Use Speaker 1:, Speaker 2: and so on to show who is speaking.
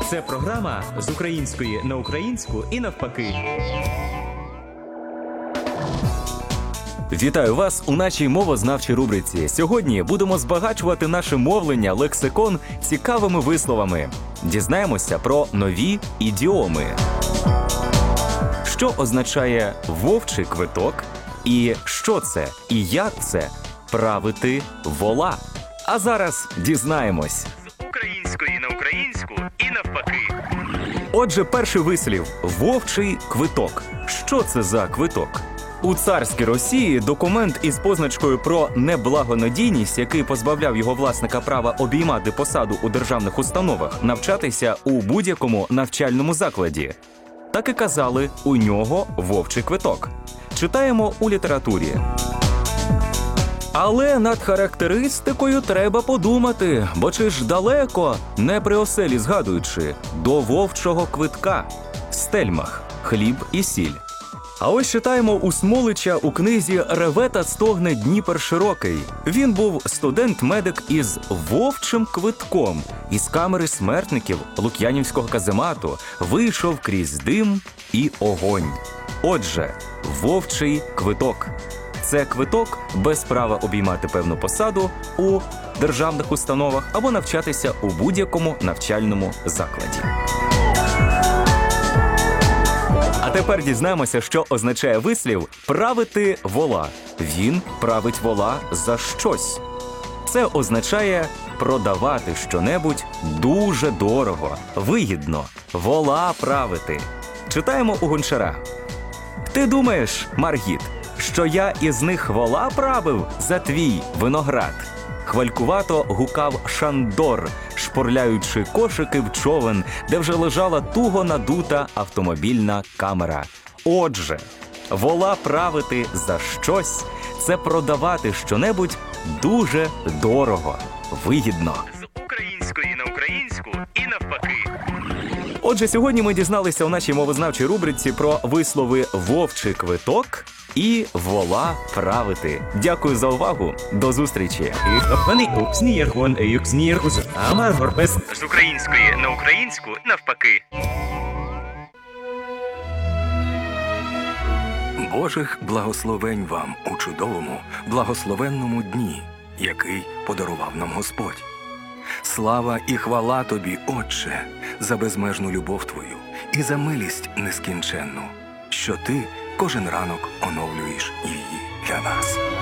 Speaker 1: Це програма з української на українську і навпаки. Вітаю вас у нашій мовознавчій рубриці. Сьогодні будемо збагачувати наше мовлення, лексикон цікавими висловами. Дізнаємося про нові ідіоми. Що означає «вовчий квиток» і що це і як це «правити вола». А зараз дізнаємось. З української на українську і навпаки. Отже, перший вислів «вовчий квиток». Що це за квиток? У царській Росії документ із позначкою про неблагонадійність, який позбавляв його власника права обіймати посаду у державних установах, навчатися у будь-якому навчальному закладі. Так і казали, у нього вовчий квиток. Читаємо у літературі. Але над характеристикою треба подумати, бо чи ж далеко, не при оселі згадуючи, до вовчого квитка. Стельмах, хліб і сіль. А ось читаємо у Смолича у книзі «Реве та стогне Дніпер широкий». Він був студент-медик із вовчим квитком. Із камери смертників Лук'янівського каземату вийшов крізь дим і огонь. Отже, вовчий квиток. Це квиток без права обіймати певну посаду у державних установах або навчатися у будь-якому навчальному закладі. А тепер дізнаємося, що означає вислів «правити вола». Він править вола за щось. Це означає продавати щонебудь дуже дорого, вигідно, вола правити. Читаємо у Гончара. «Ти думаєш, Маргіт, що я із них вола правив за твій виноград?» Хвалькувато гукав Шандор, шпурляючи кошики в човен, де вже лежала туго надута автомобільна камера. Отже, вола правити за щось – це продавати щонебудь дуже дорого, вигідно. З української на українську і навпаки. Отже, сьогодні ми дізналися у нашій мовознавчій рубриці про вислови «вовчий квиток» і «вола правити». Дякую за увагу. До зустрічі. З української на українську навпаки.
Speaker 2: Божих благословень вам у чудовому, благословенному дні, який подарував нам Господь. Слава і хвала Тобі, Отче, за безмежну любов Твою і за милість нескінченну, що Ти кожен ранок оновлюєш її для нас.